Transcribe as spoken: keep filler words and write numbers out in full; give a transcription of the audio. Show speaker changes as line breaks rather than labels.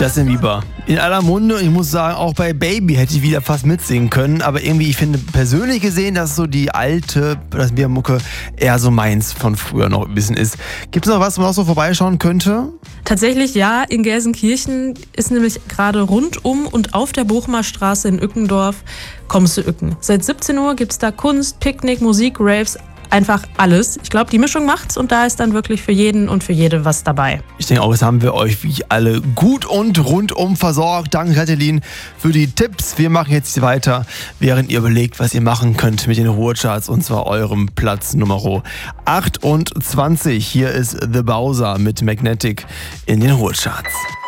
Justin Bieber. In aller Munde, ich muss sagen, auch bei Baby hätte ich wieder fast mitsingen können, aber irgendwie, ich finde persönlich gesehen, dass so die alte Justin Bieber-Mucke eher so meins von früher noch ein bisschen ist. Gibt es noch was, wo man auch so vorbeischauen könnte?
Tatsächlich ja, in Gelsenkirchen ist nämlich gerade rund um und auf der Bochumer Straße in Ückendorf Kommst du Ücken. Seit siebzehn Uhr gibt es da Kunst, Picknick, Musik, Raves, einfach alles. Ich glaube, die Mischung macht's und da ist dann wirklich für jeden und für jede was dabei.
Ich denke auch, jetzt haben wir euch wie alle gut und rundum versorgt. Danke, Katalin, für die Tipps. Wir machen jetzt weiter, während ihr überlegt, was ihr machen könnt mit den Ruhecharts, und zwar eurem Platz Nummer achtundzwanzig. Hier ist The Bowser mit Magnetic in den Ruhecharts.